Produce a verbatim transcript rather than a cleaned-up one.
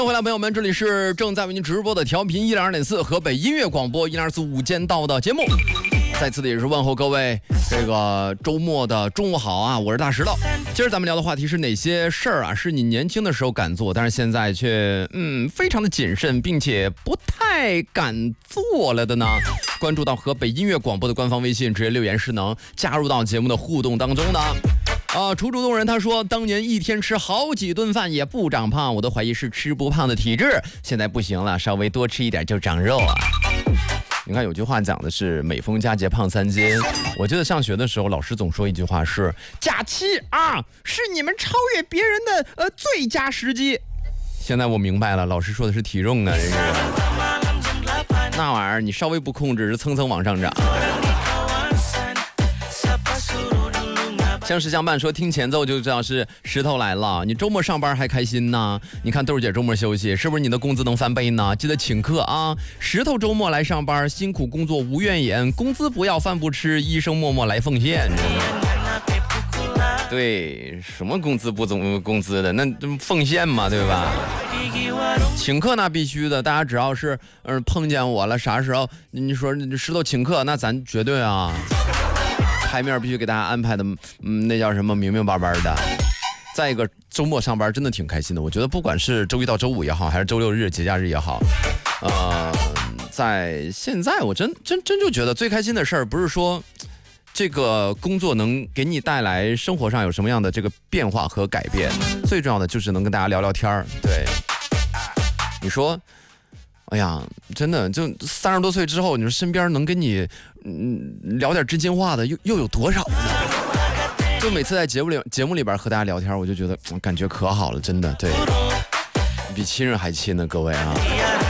欢迎回来，朋友们，这里是正在为您直播的调频一零二点四河北音乐广播一零二四午间到的节目。再次的也是问候各位，这个周末的中午好啊！我是大石头。今儿咱们聊的话题是哪些事儿啊？是你年轻的时候敢做，但是现在却嗯非常的谨慎，并且不太敢做了的呢？关注到河北音乐广播的官方微信，直接留言是能加入到节目的互动当中的。啊，楚楚动人他说，当年一天吃好几顿饭也不长胖，我都怀疑是吃不胖的体质，现在不行了，稍微多吃一点就长肉啊。你看有句话讲的是每逢佳节胖三斤，我记得上学的时候老师总说一句话是假期啊是你们超越别人的呃最佳时机。现在我明白了，老师说的是体重啊，这是那玩意儿你稍微不控制是蹭蹭往上涨。相识相伴说听前奏就知道是石头来了，你周末上班还开心呢？你看豆姐周末休息，是不是你的工资能翻倍呢？记得请客啊！石头周末来上班，辛苦工作无怨言，工资不要饭不吃，医生默默来奉献。对，什么工资不总工资的，那奉献嘛，对吧？请客那必须的，大家只要是嗯、呃、碰见我了，啥时候你说石头请客，那咱绝对啊。台面必须给大家安排的，嗯，那叫什么明明白白的。再一个，周末上班真的挺开心的。我觉得不管是周一到周五也好，还是周六日节假日也好，呃，在现在我真真真就觉得最开心的事儿，不是说这个工作能给你带来生活上有什么样的这个变化和改变，最重要的就是能跟大家聊聊天儿。对，你说。哎呀，真的，就三十多岁之后，你说身边能跟你嗯聊点真心话的又又有多少呢？就每次在节目里节目里边和大家聊天，我就觉得、嗯、感觉可好了，真的，对，比亲人还亲呢，各位啊。